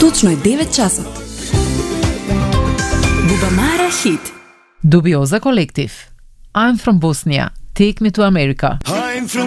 Точно е 9 часот. Бубамара хит. Dubioza Collective. I'm from Bosnia. Take me to America.